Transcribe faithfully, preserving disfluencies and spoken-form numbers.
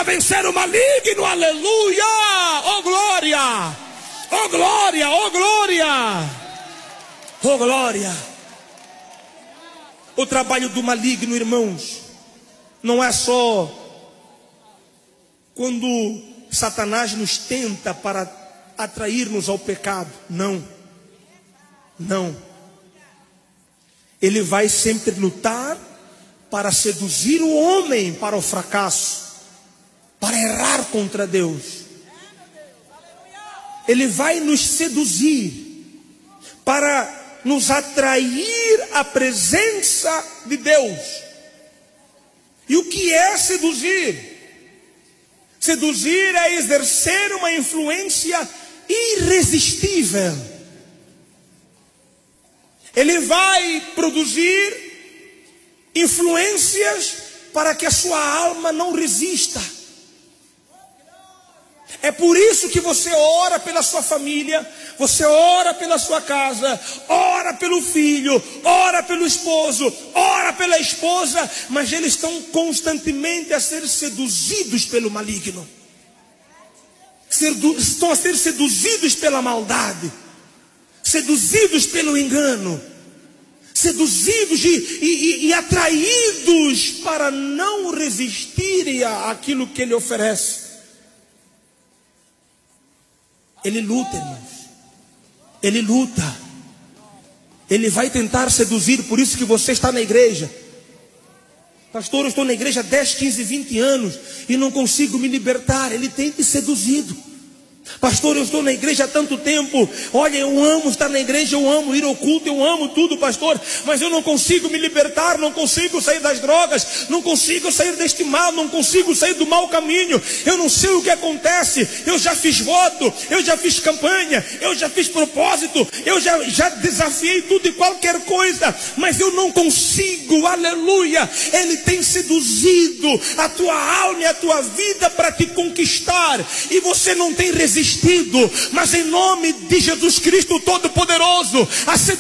vencer o maligno, aleluia, oh glória, oh glória, oh glória, oh glória. O trabalho do maligno, irmãos, não é só quando Satanás nos tenta para atrair-nos ao pecado, não, não. Ele vai sempre lutar para seduzir o homem para o fracasso, para errar contra Deus. Ele vai nos seduzir para nos atrair à presença de Deus. E o que é seduzir? Seduzir é exercer uma influência irresistível. Ele vai produzir influências para que a sua alma não resista. É por isso que você ora pela sua família, você ora pela sua casa, ora pelo filho, ora pelo esposo, ora pela esposa, mas eles estão constantemente a ser seduzidos pelo maligno. Estão a ser seduzidos pela maldade, seduzidos pelo engano, seduzidos e, e, e atraídos para não resistirem àquilo que ele oferece. Ele luta, irmãos. Ele luta. Ele vai tentar seduzir. Por isso que você está na igreja. Pastor, eu estou na igreja há dez, quinze, vinte anos e não consigo me libertar. Ele tem te seduzido. Pastor, eu estou na igreja há tanto tempo. Olha, eu amo estar na igreja, eu amo ir ao culto, eu amo tudo, pastor, mas eu não consigo me libertar, não consigo sair das drogas, não consigo sair deste mal, não consigo sair do mau caminho. Eu não sei o que acontece. Eu já fiz voto, eu já fiz campanha, eu já fiz propósito, eu já, já desafiei tudo e qualquer coisa, mas eu não consigo, aleluia. Ele tem seduzido a tua alma e a tua vida para te conquistar, e você não tem resistido. Mas em nome de Jesus Cristo Todo-Poderoso, a